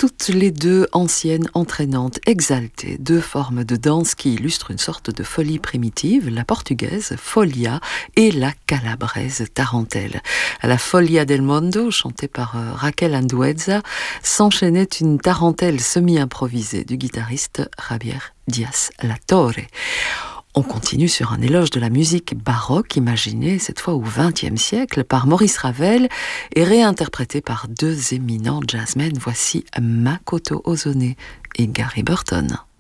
toutes les deux anciennes, entraînantes, exaltées, deux formes de danse qui illustrent une sorte de folie primitive, la portugaise, folia, et la calabraise, tarentelle. À la Folia del Mondo, chantée par Raquel Andueza, s'enchaînait une tarentelle semi-improvisée du guitariste Javier Diaz-Latorre. On continue sur un éloge de la musique baroque, imaginée cette fois au XXe siècle par Maurice Ravel et réinterprétée par deux éminents jazzmen. Voici Makoto Ozone et Gary Burton.